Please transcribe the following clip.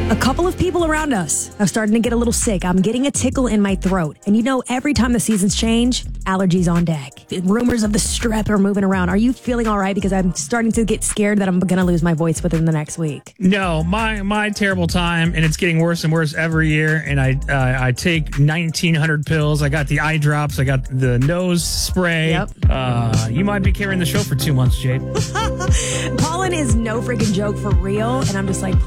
A couple of people around us are starting to get a little sick. I'm getting a tickle in my throat. And you know, every time the seasons change, allergies on deck. Rumors of the strep are moving around. Are you feeling all right? Because I'm starting to get scared that I'm going to lose my voice within the next week. No, my terrible time, and it's getting worse and worse every year. And I take 1,900 pills. I got the eye drops. I got the nose spray. Yep. You might be carrying the show for 2 months, Jade. Pollen is no freaking joke for real. And I'm just like,